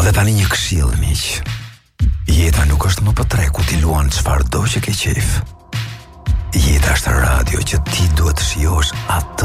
Dhe tani një këshill, miq. Jeta nuk është më për tre ku ti luan çfarëdo që ke qejf. Jeta është radio që ti duhet të shijosh atë